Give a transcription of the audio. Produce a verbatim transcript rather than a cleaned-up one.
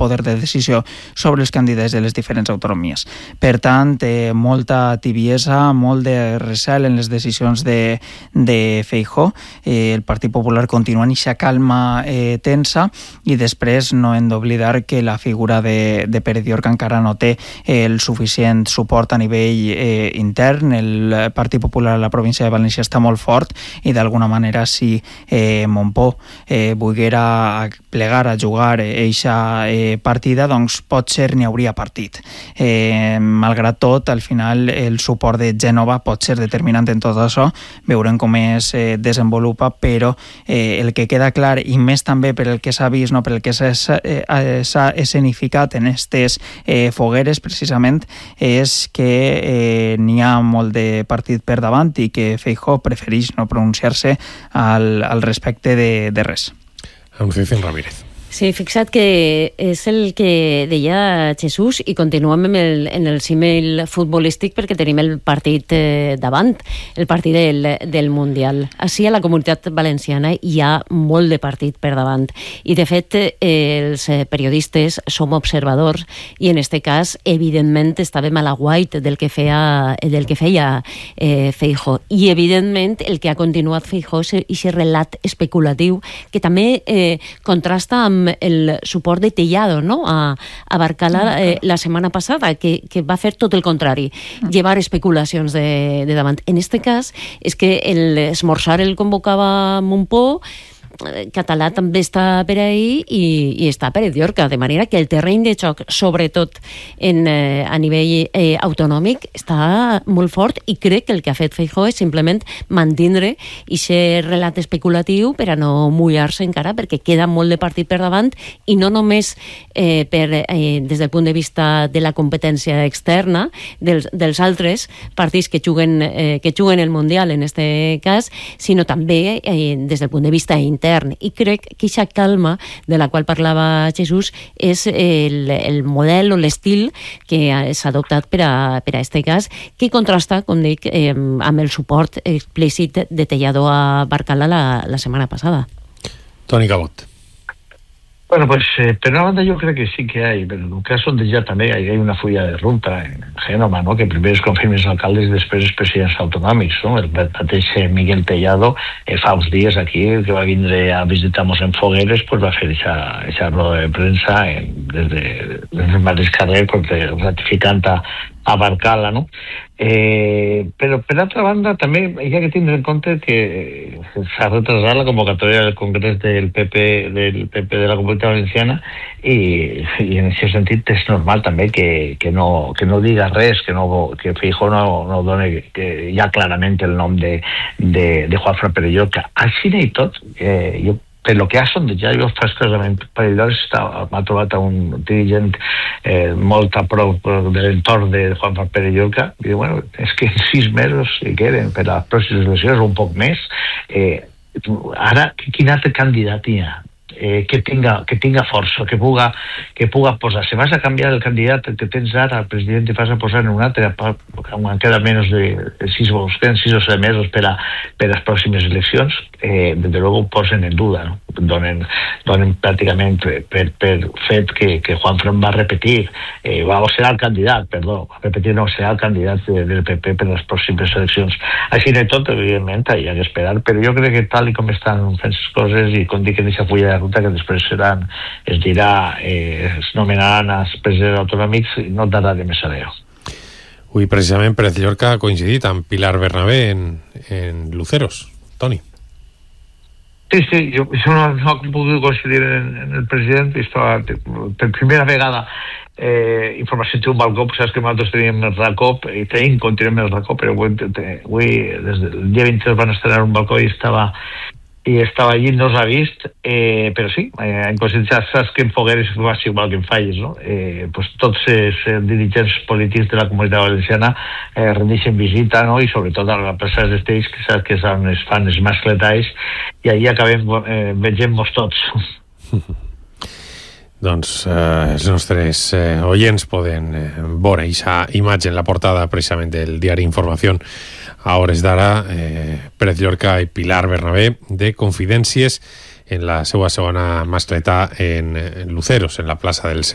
poder de decisió sobre els candidats de les diferents autonomies. Per tant, eh, molta tibiesa, molt de recel en les decisions de, de Feijóo. Eh, el Partit Popular continua en aquesta calma eh, tensa i després no hem d'oblidar que la figura de, de Pérez Llorca encara no té eh, el suficient suport a nivell eh, intern. El Partit Popular a la província de València està molt fort i d'alguna manera si eh, Montpó eh, volguera plegar a jugar eixa eh, partida, doncs potser n'hi hauria partit. Eh, malgrat tot, al final el suport de Gènova pot ser determinant en tot això, veurem com es eh, desenvolupa, però eh, el que queda clar, i més també per el que s'ha vist, no, per el que s'ha eh, escenificat en aquestes eh, fogueres precisament, és que eh, n'hi ha molt de partit per davant i que Feijóo prefereix no pronunciar-se al, al respecte de, de res. Anunciación Ramírez. Sí, fixa't que és el que deia Jesús i continuem en el, en el símil futbolístic perquè tenim el partit eh, davant, el partit del, del Mundial. Així a la Comunitat Valenciana hi ha molt de partit per davant i de fet eh, els periodistes som observadors i en este cas evidentment estàvem a la guait del que feia, del que feia eh, Feijóo i evidentment el que ha continuat Feijóo és aquest relat especulatiu que també eh, contrasta amb el suport de Tellado, ¿no? a, a Barcala eh, la setmana passada, que, que va fer tot el contrari, llevar especulacions de, de davant. En este cas, és que l'esmorzar el convocava Montpó, Català també està per ahí i, i està Pérez Llorca, de manera que el terreny de xoc, sobretot en, eh, a nivell eh, autonòmic, està molt fort i crec que el que ha fet Feijóo és simplement mantindre aquest relat especulatiu per a no mullar-se encara, perquè queda molt de partit per davant i no només eh, per, eh, des del punt de vista de la competència externa dels, dels altres partits que juguen, eh, que juguen el Mundial en este cas, sinó també eh, des del punt de vista intern. I crec que aquesta calma de la qual parlava Jesús és el, el model o l'estil que s'ha adoptat per a, per a este cas, que contrasta, com dic, eh, amb el suport explícit de Tellado a Barcala la, la setmana passada. Toni Cabot. Bueno, pues eh, por una banda yo creo que sí que hay, pero en un caso donde ya también hay, hay una fulla de ruta en Génova, ¿no? Que primero es confirmen els alcaldes i després els presidents autonòmics, no? El mateix Miguel Tellado eh, fa uns dies aquí, que va vindre a visitar-nos en Fogueres, pues va fer esa roda de premsa en, des, de, des del mateix carrer, pues, ratificant a, a Barcala, no? Eh, però per altra banda també hi ha que tindre en compte que s'ha retrasat la convocatòria del Congrés del P P del P P de la Comunitat Valenciana i, i en aquest sentit és normal també que, que, no, que no diga res, que, no, que Feijóo no, no doni que ja clarament el nom de, de, de Juanfran Pérez Llorca. Així i tot, eh, jo per lo que ha sondejat, jo fa escassament parells m'ha trobat a un dirigent eh, molt a prop de l'entorn de Juanfran Pérez Llorca i diu, bueno, és que en sis mesos que queden per a les pròximes eleccions, un poc més, eh, ara quin altre candidat hi ha? Eh, que tinga que tinga força, que puga que puga posar. Si vas a canviar el candidat que tens ara, el president, i vas a posar en un altre, quan queda menys de sis o set mesos per a, per a les pròximes eleccions, eh, desde luego ho posen en duda, no? Donen, donen pràcticament per, per fet que, que Juanfran va repetir, eh, va o serà el candidat, perdó, va repetir, no, serà el candidat del P P per a les pròximes eleccions. Així de tot, evidentment, hi ha que esperar, però jo crec que tal i com estan fent les coses i com dic en aquesta fulla de ruta que després seran, es dirà, eh, es nomenaran els presidents autonòmics i no darà de més saleu. Avui precisament Pérez Llorca ha coincidit amb Pilar Bernabé en, en Luceros. Toni. Sí, sí, jo, jo no, no he pogut coincidir en, en el president, estava per primera vegada eh, informació té un balcó, saps que nosaltres teníem el RACOP i tenim, continuem el RACOP, però avui, avui des del dia vint-i-dos van estrenar un balcó i estava i estava allí, no s'ha vist, eh, però sí, eh, en consciència, saps que en Fogueres va ser igual que en Falles, no? Eh, pues tots els eh, dirigents polítics de la Comunitat Valenciana eh, rendeixen visita, no? I sobretot a la plaça d'Estells, que saps que són els fan els mascletalls, i allí acabem eh, vegem-nos tots. Doncs eh, els nostres eh, oients poden eh, veure aquesta imatge en la portada precisament del diari Informació a hores d'ara, eh, Pérez Llorca i Pilar Bernabé de Confidències en la seva segona mascleta en, en Luceros, en la plaça del